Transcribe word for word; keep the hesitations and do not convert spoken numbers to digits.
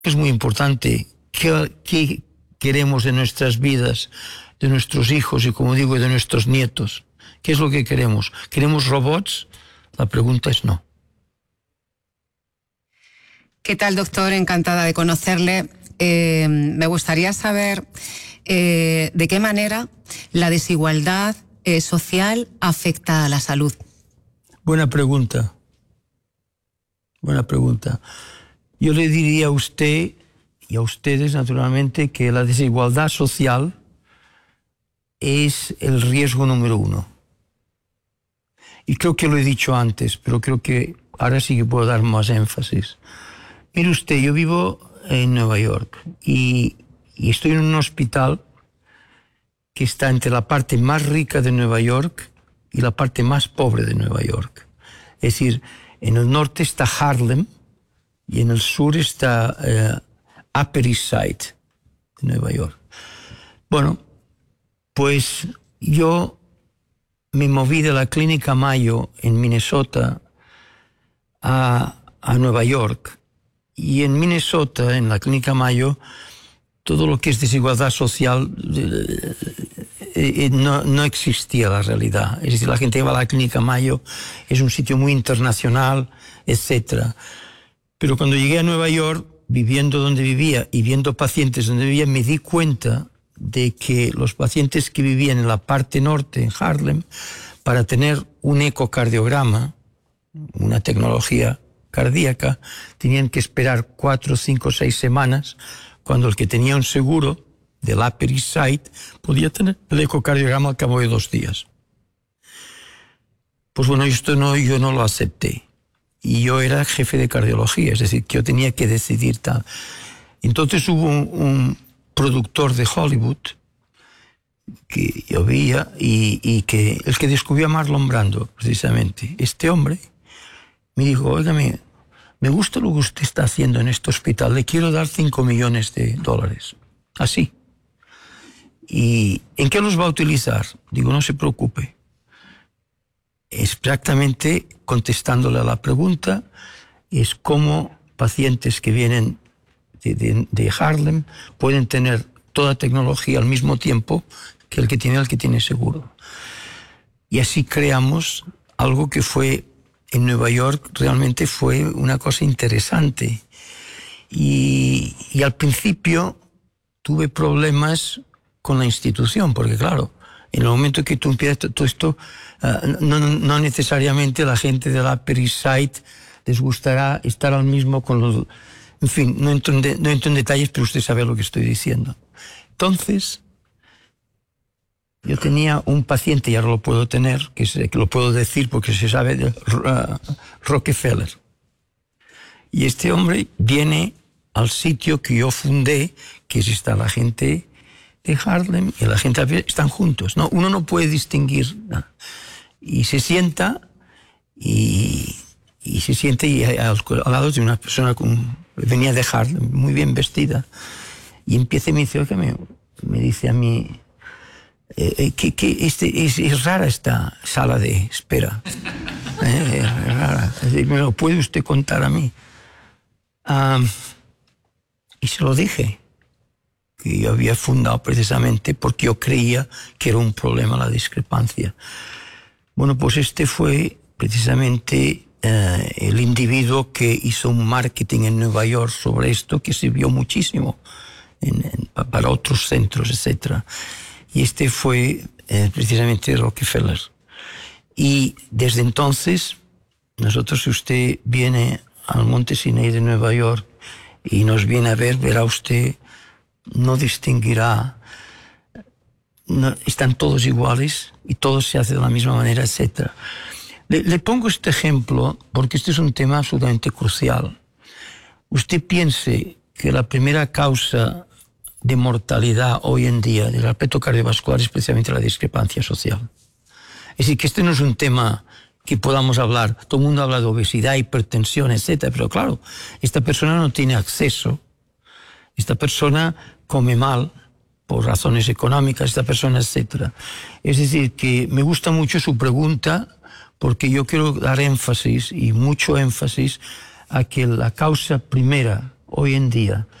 Es muy importante qué, qué queremos de nuestras vidas, de nuestros hijos y, como digo, de nuestros nietos. ¿Qué es lo que queremos? ¿Queremos robots? La pregunta es no. ¿Qué tal, doctor? Encantada de conocerle. Eh, me gustaría saber eh, de qué manera la desigualdad eh, social afecta a la salud. Buena pregunta. Buena pregunta. Yo le diría a usted y a ustedes, naturalmente, que la desigualdad social es el riesgo número uno. Y creo que lo he dicho antes, pero creo que ahora sí que puedo dar más énfasis. Mire usted, yo vivo en Nueva York y, y estoy en un hospital que está entre la parte más rica de Nueva York y la parte más pobre de Nueva York. Es decir, en el norte está Harlem y en el sur está eh, Upper East Side de Nueva York. Bueno, pues yo me moví de la Clínica Mayo en Minnesota a, a Nueva York. Y en Minnesota, en la Clínica Mayo, todo lo que es desigualdad social eh, eh, no, no existía la realidad. Es decir, la gente iba a la Clínica Mayo, es un sitio muy internacional, etcétera. Pero cuando llegué a Nueva York, viviendo donde vivía y viendo pacientes donde vivía, me di cuenta de que los pacientes que vivían en la parte norte, en Harlem, para tener un ecocardiograma, una tecnología cardíaca, tenían que esperar cuatro, cinco, seis semanas, cuando el que tenía un seguro del Upper East Side podía tener el ecocardiograma al cabo de dos días. Pues bueno, esto no, yo no lo acepté. Y yo era jefe de cardiología, es decir, que yo tenía que decidir tal. Entonces hubo un, un productor de Hollywood que yo veía y, y que el que descubrió a Marlon Brando, precisamente, este hombre, me dijo, óigame, me gusta lo que usted está haciendo en este hospital, le quiero dar cinco millones de dólares. Así. ¿Y en qué los va a utilizar? Digo, no se preocupe. Exactamente contestándole a la pregunta, es cómo pacientes que vienen de, de, de Harlem pueden tener toda tecnología al mismo tiempo que el que tiene el que tiene seguro. Y así creamos algo que fue en Nueva York, realmente fue una cosa interesante. Y, y al principio tuve problemas con la institución, porque claro, en el momento que tú empiezas todo esto, uh, no, no necesariamente la gente de la Upper East Side les gustará estar al mismo con los... En fin, no entro en, de, no entro en detalles, pero usted sabe lo que estoy diciendo. Entonces, yo tenía un paciente, y ahora lo puedo tener, que, se, que lo puedo decir porque se sabe, de uh, Rockefeller. Y este hombre viene al sitio que yo fundé, que es esta la gente de Harlem y la gente están juntos, ¿no? Uno no puede distinguir, ¿no? Y se sienta y, y se sienta y al, al lado de una persona con, venía de Harlem, muy bien vestida, y empieza y me dice, oye, me, me dice a mí, eh, que, que este, es, es rara esta sala de espera, eh, es rara, es decir, ¿me lo puede usted contar a mí? Um, y se lo dije, que yo había fundado precisamente porque yo creía que era un problema la discrepancia. Bueno, pues este fue precisamente eh, el individuo que hizo un marketing en Nueva York sobre esto, que sirvió muchísimo en, en, para otros centros, etcétera. Y este fue eh, precisamente Rockefeller. Y desde entonces, nosotros, si usted viene al Monte Sinai de Nueva York y nos viene a ver, verá usted, no distinguirá, no, están todos iguales y todo se hace de la misma manera, etcétera. Le, le pongo este ejemplo porque este es un tema absolutamente crucial. Usted piense que la primera causa de mortalidad hoy en día del aspecto cardiovascular es precisamente la discrepancia social. Es decir, que este no es un tema que podamos hablar, todo el mundo habla de obesidad, hipertensión, etcétera, pero claro, esta persona no tiene acceso. Esta persona come mal por razones económicas, esta persona, etcétera. Es decir, que me gusta mucho su pregunta porque yo quiero dar énfasis, y mucho énfasis, a que la causa primera hoy en día